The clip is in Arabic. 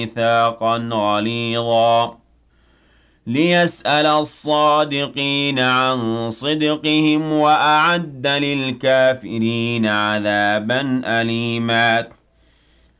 ميثاقا غليظا ليسأل الصادقين عن صدقهم وأعد للكافرين عذابا أليما